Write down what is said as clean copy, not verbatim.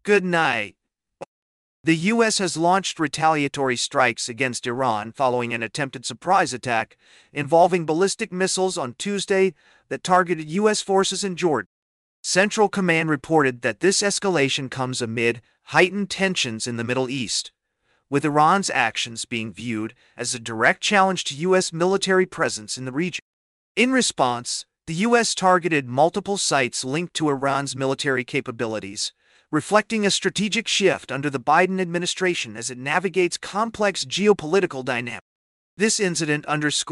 Good night. The U.S. has launched retaliatory strikes against Iran following an attempted surprise attack involving ballistic missiles on Tuesday that targeted U.S. forces in Jordan. Central Command reported that this escalation comes amid heightened tensions in the Middle East, with Iran's actions being viewed as a direct challenge to U.S. military presence in the region. In response, the U.S. targeted multiple sites linked to Iran's military capabilities, reflecting a strategic shift under the Biden administration as it navigates complex geopolitical dynamics. This incident underscores